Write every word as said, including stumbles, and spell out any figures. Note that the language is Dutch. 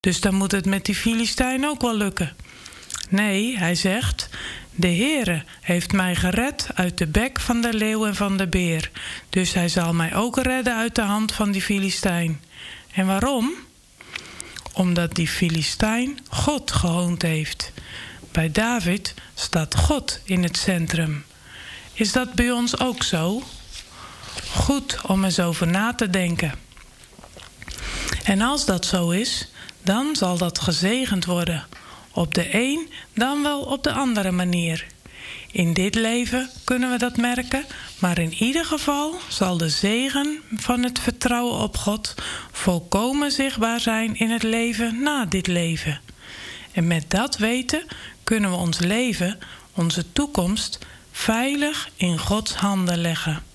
Dus dan moet het met die Filistijn ook wel lukken. Nee, hij zegt: de Heere heeft mij gered uit de bek van de leeuw en van de beer. Dus hij zal mij ook redden uit de hand van die Filistijn. En waarom? Omdat die Filistijn God gehoond heeft. Bij David staat God in het centrum. Is dat bij ons ook zo? Goed om eens over na te denken. En als dat zo is, dan zal dat gezegend worden. Op de een, dan wel op de andere manier. In dit leven kunnen we dat merken, maar in ieder geval zal de zegen van het vertrouwen op God volkomen zichtbaar zijn in het leven na dit leven. En met dat weten kunnen we ons leven, onze toekomst, veilig in Gods handen leggen.